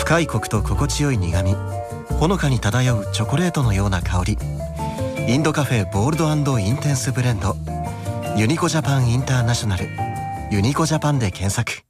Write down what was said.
深いコクと心地よい苦み、ほのかに漂うチョコレートのような香り。インドカフェボールド&インテンスブレンド、ユニコジャパンインターナショナル、ユニコジャパンで検索。